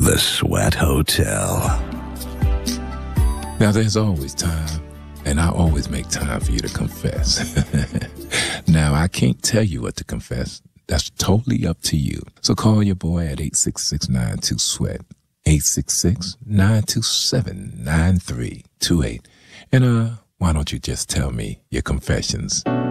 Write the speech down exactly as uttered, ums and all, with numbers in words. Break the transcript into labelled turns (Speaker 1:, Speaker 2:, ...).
Speaker 1: The Sweat Hotel.
Speaker 2: Now, there's always time, and I always make time for you to confess. Now, I can't tell you what to confess. That's totally up to you. So call your boy at eight six six, nine two, SWEAT, eight six six, nine two seven, nine three two eight. And uh, why don't you just tell me your confessions?